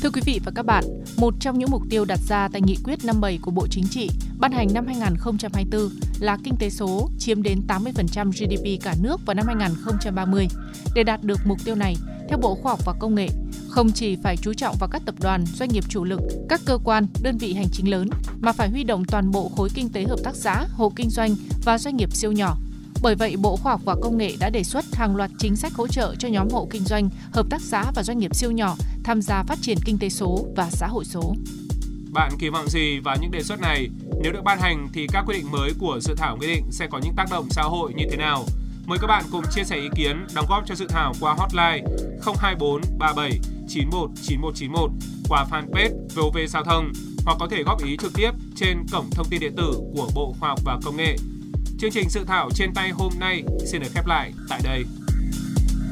Thưa quý vị và các bạn, một trong những mục tiêu đặt ra tại Nghị quyết 57 của Bộ Chính trị ban hành năm 2024 là kinh tế số chiếm đến 80% GDP cả nước vào năm 2030. Để đạt được mục tiêu này, theo Bộ Khoa học và Công nghệ, không chỉ phải chú trọng vào các tập đoàn, doanh nghiệp chủ lực, các cơ quan, đơn vị hành chính lớn, mà phải huy động toàn bộ khối kinh tế hợp tác xã, hộ kinh doanh và doanh nghiệp siêu nhỏ. Bởi vậy, Bộ Khoa học và Công nghệ đã đề xuất hàng loạt chính sách hỗ trợ cho nhóm hộ kinh doanh, hợp tác xã và doanh nghiệp siêu nhỏ tham gia phát triển kinh tế số và xã hội số. Bạn kỳ vọng gì vào những đề xuất này? Nếu được ban hành thì các quy định mới của dự thảo nghị định sẽ có những tác động xã hội như thế nào? Mời các bạn cùng chia sẻ ý kiến, đóng góp cho dự thảo qua hotline 024 37 91 9191, qua fanpage VOV Giao thông, hoặc có thể góp ý trực tiếp trên cổng thông tin điện tử của Bộ Khoa học và Công nghệ. Chương trình dự thảo trên tay hôm nay xin được khép lại tại đây.